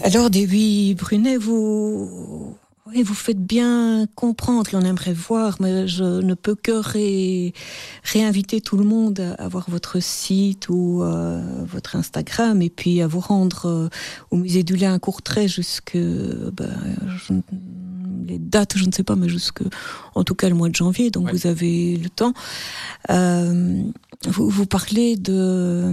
Alors, David Brunet, vous faites bien comprendre, on aimerait voir, mais je ne peux que réinviter tout le monde à voir votre site ou votre Instagram, et puis à vous rendre au musée du Lin à Courtrai les dates, je ne sais pas, mais en tout cas le mois de janvier, donc Vous avez le temps. Vous parlez de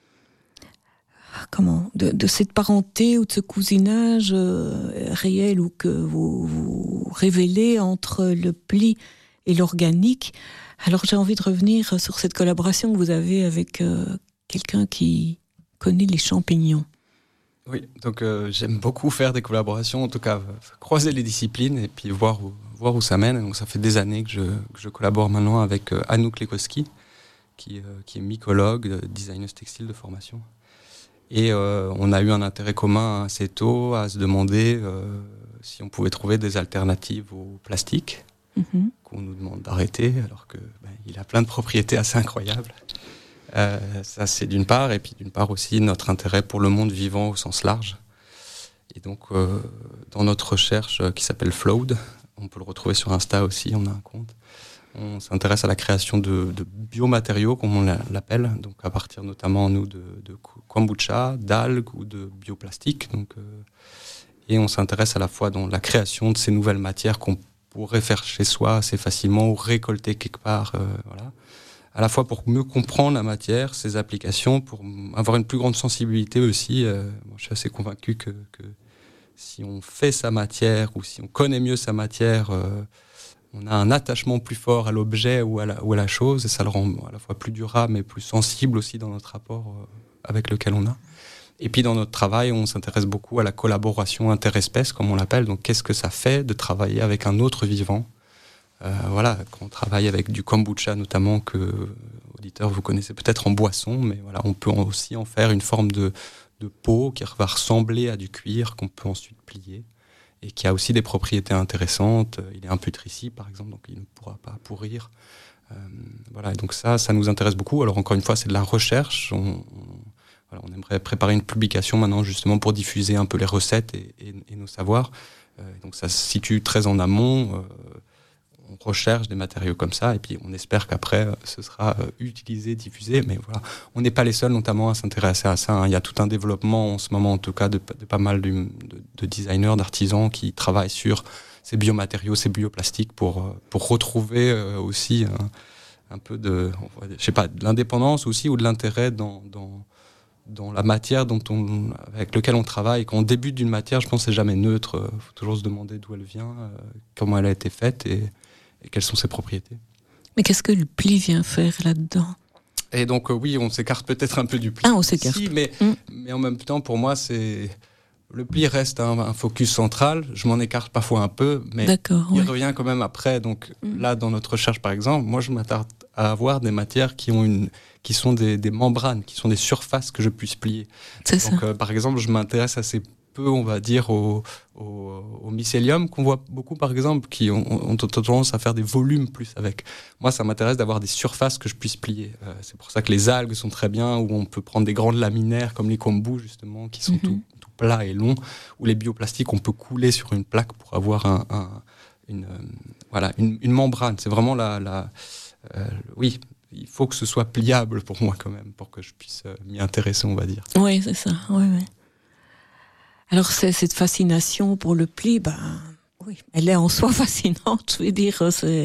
cette parenté ou de ce cousinage réel ou que vous révélez entre le pli et l'organique. Alors j'ai envie de revenir sur cette collaboration que vous avez avec quelqu'un qui connaît les champignons. Oui, donc j'aime beaucoup faire des collaborations, en tout cas croiser les disciplines et puis voir où ça mène. Donc ça fait des années que je collabore maintenant avec Anouk Lekoski, qui est mycologue, designeuse textile de formation. Et on a eu un intérêt commun assez tôt à se demander si on pouvait trouver des alternatives au plastique, qu'on nous demande d'arrêter, alors qu'il a plein de propriétés assez incroyables. Ça, c'est d'une part, et puis d'une part aussi notre intérêt pour le monde vivant au sens large. Et donc, dans notre recherche qui s'appelle Flowed, on peut le retrouver sur Insta aussi, on a un compte. On s'intéresse à la création de biomatériaux, comme on l'appelle, donc à partir notamment, nous, de kombucha, d'algues ou de bioplastique. Et on s'intéresse à la fois dans la création de ces nouvelles matières qu'on pourrait faire chez soi assez facilement ou récolter quelque part, à la fois pour mieux comprendre la matière, ses applications, pour avoir une plus grande sensibilité aussi. Je suis assez convaincu que si on fait sa matière ou si on connaît mieux sa matière, on a un attachement plus fort à l'objet ou à la chose, et ça le rend à la fois plus durable mais plus sensible aussi dans notre rapport avec lequel on a. Et puis dans notre travail, on s'intéresse beaucoup à la collaboration interespèces, comme on l'appelle. Donc qu'est-ce que ça fait de travailler avec un autre vivant ? Quand on travaille avec du kombucha notamment, que auditeurs vous connaissez peut-être en boisson, mais on peut aussi en faire une forme de peau qui va ressembler à du cuir qu'on peut ensuite plier et qui a aussi des propriétés intéressantes. Il est imputricible par exemple, donc il ne pourra pas pourrir. Et donc ça nous intéresse beaucoup. Alors encore une fois, c'est de la recherche. On aimerait préparer une publication maintenant justement pour diffuser un peu les recettes et nos savoirs. Donc ça se situe très en amont. On recherche des matériaux comme ça et puis on espère qu'après ce sera utilisé, diffusé, mais on n'est pas les seuls notamment à s'intéresser à ça. Il y a tout un développement en ce moment en tout cas de pas mal de designers, d'artisans qui travaillent sur ces biomatériaux, ces bioplastiques pour retrouver aussi un peu de l'indépendance aussi ou de l'intérêt dans la matière avec laquelle on travaille. Quand on débute d'une matière, je pense que c'est jamais neutre. Il faut toujours se demander d'où elle vient, comment elle a été faite et quelles sont ses propriétés. Mais qu'est-ce que le pli vient faire là-dedans ? Et donc on s'écarte peut-être un peu du pli. On s'écarte. Mais en même temps, pour moi, le pli reste un focus central. Je m'en écarte parfois un peu, mais il revient quand même après. Donc là, dans notre recherche, par exemple, moi, je m'attarde à avoir des matières qui sont des membranes, qui sont des surfaces que je puisse plier. Par exemple, je m'intéresse assez peu, on va dire, au mycélium qu'on voit beaucoup, par exemple, qui ont tendance à faire des volumes plus avec. Moi, ça m'intéresse d'avoir des surfaces que je puisse plier. C'est pour ça que les algues sont très bien, où on peut prendre des grandes laminaires comme les kombu, justement, qui sont tout plats et longs, ou les bioplastiques, on peut couler sur une plaque pour avoir une membrane. C'est vraiment il faut que ce soit pliable pour moi quand même, pour que je puisse m'y intéresser, on va dire. Oui, c'est ça. Oui. Alors, cette fascination pour le pli, elle est en soi fascinante, je veux dire.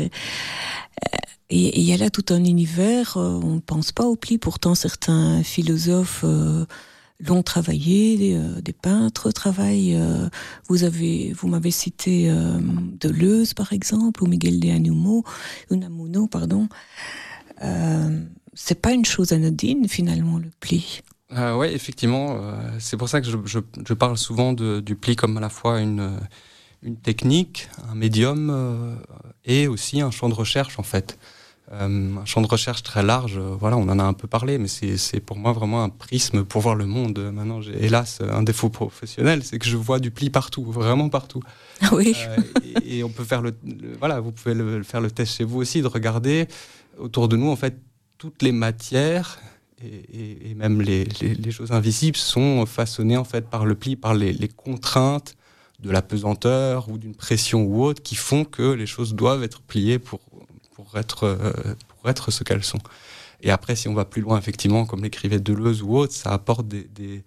Il y a là tout un univers, on ne pense pas au pli, pourtant certains philosophes l'ont travaillé, des peintres travaillent. Vous m'avez cité Deleuze, par exemple, ou Miguel de Unamuno, pardon. C'est pas une chose anodine, finalement, le pli. Oui, effectivement. C'est pour ça que je parle souvent du pli comme à la fois une technique, un médium et aussi un champ de recherche, en fait. Un champ de recherche très large, on en a un peu parlé, mais c'est pour moi vraiment un prisme pour voir le monde. Maintenant, j'ai hélas un défaut professionnel, c'est que je vois du pli partout, vraiment partout. Oui. Et on peut faire vous pouvez faire le test chez vous aussi, de regarder autour de nous, en fait, toutes les matières et même les choses invisibles sont façonnées en fait par le pli, par les contraintes de la pesanteur ou d'une pression ou autre qui font que les choses doivent être pliées pour être ce qu'elles sont. Et après, si on va plus loin, effectivement, comme l'écrivait Deleuze ou autre, ça apporte des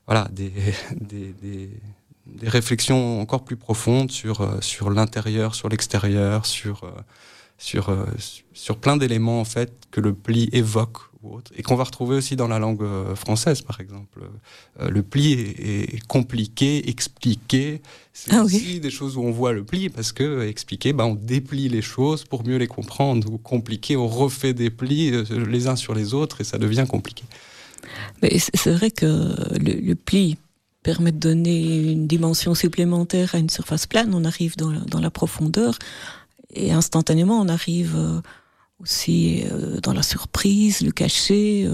réflexions encore plus profondes sur l'intérieur, sur l'extérieur, sur plein d'éléments en fait que le pli évoque ou autre, et qu'on va retrouver aussi dans la langue française, par exemple. Le pli est compliqué, expliqué. C'est aussi des choses où on voit le pli, parce que expliqué, on déplie les choses pour mieux les comprendre, ou compliqué, on refait des plis les uns sur les autres, et ça devient compliqué. Mais c'est vrai que le pli permet de donner une dimension supplémentaire à une surface plane. On arrive dans la profondeur, et instantanément on arrive aussi dans la surprise, le cachet,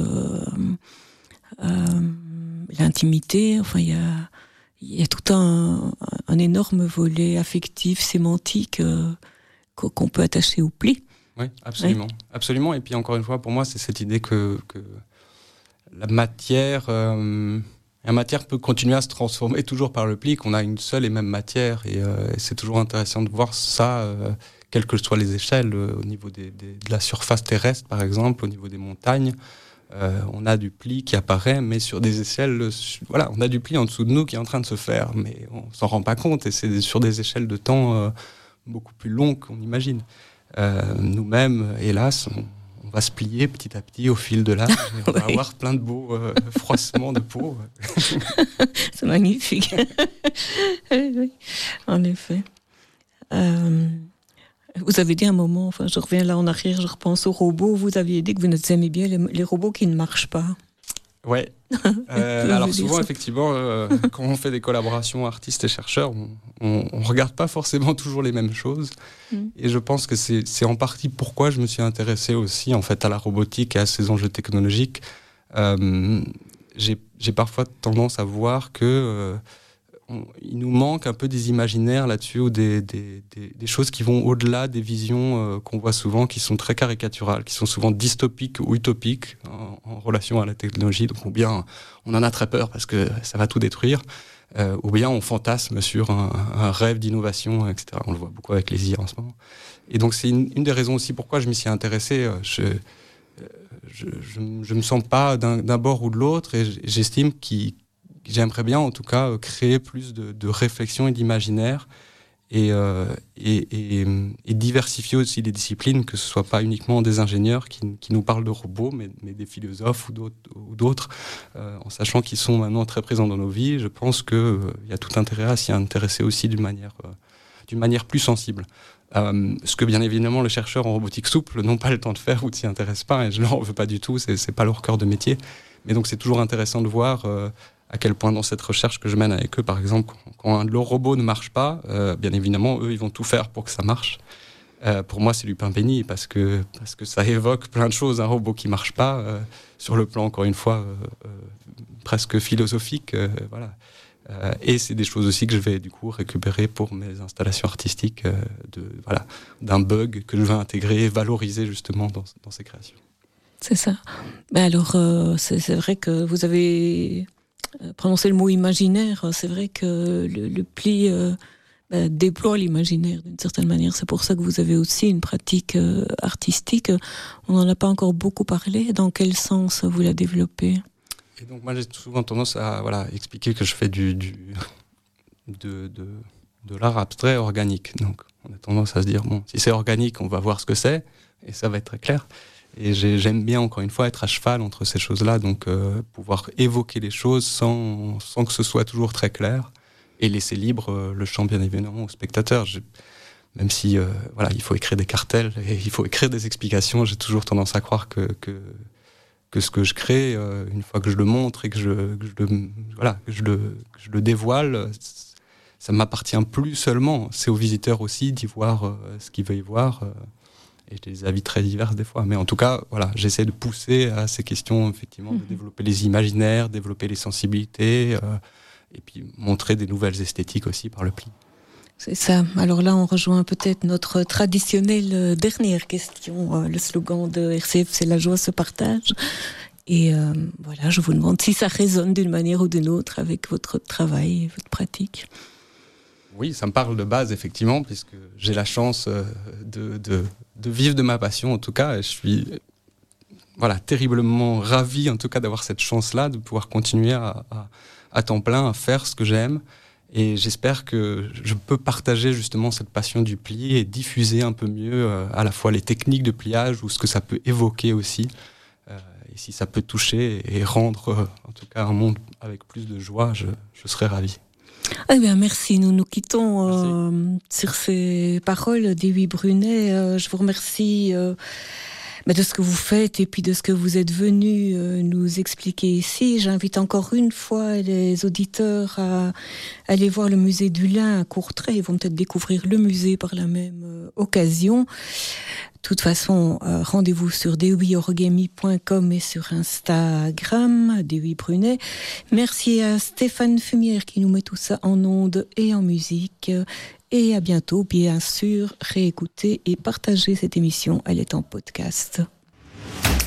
l'intimité. Enfin, il y a tout un énorme volet affectif, sémantique qu'on peut attacher au pli. Oui, absolument. Oui. Absolument. Et puis encore une fois, pour moi, c'est cette idée que la matière peut continuer à se transformer toujours par le pli, qu'on a une seule et même matière. Et c'est toujours intéressant de voir ça, quelles que soient les échelles, au niveau de la surface terrestre, par exemple, au niveau des montagnes. On a du pli qui apparaît, mais sur des échelles... Voilà, on a du pli en dessous de nous qui est en train de se faire, mais on s'en rend pas compte. Et c'est sur des échelles de temps beaucoup plus longues qu'on imagine. Nous-mêmes, hélas, on va se plier petit à petit au fil de l'âge. On va avoir plein de beaux froissements de peau. C'est magnifique. Oui, en effet. Vous avez dit un moment, enfin je reviens là en arrière, je repense aux robots, vous aviez dit que vous aimez bien les robots qui ne marchent pas. Ouais. Alors souvent, effectivement, quand on fait des collaborations artistes et chercheurs, on regarde pas forcément toujours les mêmes choses. Et je pense que c'est en partie pourquoi je me suis intéressé aussi en fait à la robotique et à ces enjeux technologiques. J'ai parfois tendance à voir que il nous manque un peu des imaginaires là-dessus, ou des choses qui vont au-delà des visions qu'on voit souvent, qui sont très caricaturales, qui sont souvent dystopiques ou utopiques en relation à la technologie. Donc ou bien on en a très peur parce que ça va tout détruire, ou bien on fantasme sur un rêve d'innovation, etc. On le voit beaucoup avec les IA en ce moment. Et donc c'est une des raisons aussi pourquoi je m'y suis intéressé. Je me sens pas d'un bord ou de l'autre, et j'estime j'aimerais bien, en tout cas, créer plus de réflexion et d'imaginaire, et diversifier aussi les disciplines, que ce soit pas uniquement des ingénieurs qui nous parlent de robots, mais des philosophes ou d'autres, en sachant qu'ils sont maintenant très présents dans nos vies. Je pense qu'il y a tout intérêt à s'y intéresser aussi d'une manière plus sensible. Ce que bien évidemment les chercheurs en robotique souple n'ont pas le temps de faire ou ne s'y intéressent pas, et je ne leur en veux pas du tout, c'est pas leur cœur de métier. Mais donc c'est toujours intéressant de voir à quel point dans cette recherche que je mène avec eux, par exemple, quand un de leurs robots ne marche pas, bien évidemment, eux, ils vont tout faire pour que ça marche. Pour moi, c'est du pain béni, parce que ça évoque plein de choses, un robot qui ne marche pas, sur le plan, encore une fois, presque philosophique. Voilà. Et c'est des choses aussi que je vais, du coup, récupérer pour mes installations artistiques, d'un bug que je vais intégrer et valoriser, justement, dans ces créations. C'est ça. Alors, c'est vrai que vous avez... prononcer le mot imaginaire, c'est vrai que le pli déploie l'imaginaire d'une certaine manière. C'est pour ça que vous avez aussi une pratique artistique. On n'en a pas encore beaucoup parlé. Dans quel sens vous la développez ? Et donc moi j'ai souvent tendance à expliquer que je fais de l'art abstrait organique. Donc on a tendance à se dire, si c'est organique, on va voir ce que c'est, et ça va être très clair. Et j'aime bien, encore une fois, être à cheval entre ces choses-là, donc pouvoir évoquer les choses sans que ce soit toujours très clair, et laisser libre le champ, bien évidemment, au spectateur. Même si il faut écrire des cartels et il faut écrire des explications, j'ai toujours tendance à croire que ce que je crée, une fois que je le montre et que je le dévoile, ça ne m'appartient plus seulement. C'est aux visiteurs aussi d'y voir ce qu'ils veulent y voir. Et j'ai des avis très divers des fois. Mais en tout cas, j'essaie de pousser à ces questions, effectivement, de développer les imaginaires, développer les sensibilités, et puis montrer des nouvelles esthétiques aussi par le pli. C'est ça. Alors là, on rejoint peut-être notre traditionnelle dernière question. Le slogan de RCF, c'est « La joie se partage ». Et voilà, je vous demande si ça résonne d'une manière ou d'une autre avec votre travail et votre pratique. Oui, ça me parle de base, effectivement, puisque j'ai la chance de vivre de ma passion, en tout cas. Et je suis terriblement ravi, en tout cas, d'avoir cette chance-là, de pouvoir continuer à temps plein à faire ce que j'aime. Et j'espère que je peux partager justement cette passion du pli et diffuser un peu mieux à la fois les techniques de pliage ou ce que ça peut évoquer aussi. Et si ça peut toucher et rendre, en tout cas, un monde avec plus de joie, je serais ravi. Eh bien, merci. Nous nous quittons sur ces paroles d'Ewi Brunet. Je vous remercie de ce que vous faites et puis de ce que vous êtes venu nous expliquer ici. J'invite encore une fois les auditeurs à aller voir le musée du Lin à Courtrai. Ils vont peut-être découvrir le musée par la même occasion. De toute façon, rendez-vous sur dewiorigami.com et sur Instagram, Dewi Brunet. Merci à Stéphane Fumière qui nous met tout ça en ondes et en musique. Et à bientôt, bien sûr, réécoutez et partagez cette émission. Elle est en podcast.